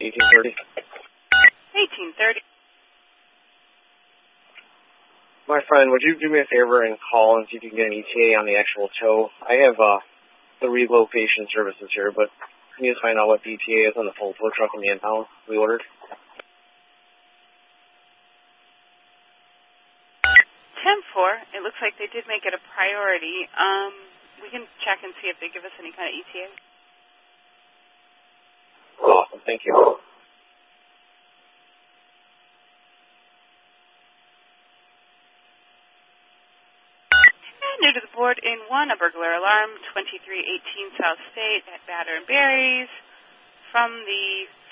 1830. 1830. My friend, would you do me a favor and call and see if you can get an ETA on the actual tow? I have the relocation services here, but can you just find out what the ETA is on the full tow truck and the impound we ordered? 10-4. It looks like they did make it a priority. We can check and see if they give us any kind of ETA. Awesome, thank you. New to the board in 1, a burglar alarm, 2318 South State at Batter and Berries from the